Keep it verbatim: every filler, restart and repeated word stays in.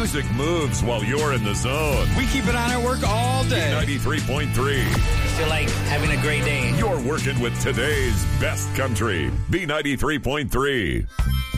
music moves while you're in the zone. We keep it on at work all day. ninety-three point three. Feel like having a great day. You're working with today's best country. B ninety-three point three.